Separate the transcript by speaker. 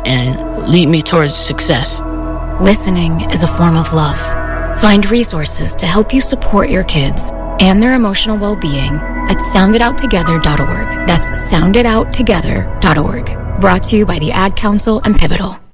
Speaker 1: and lead me towards success.
Speaker 2: Listening is a form of love. Find resources to help you support your kids and their emotional well-being at soundidouttogether.org. That's soundidouttogether.org. Brought to you by the Ad Council and Pivotal.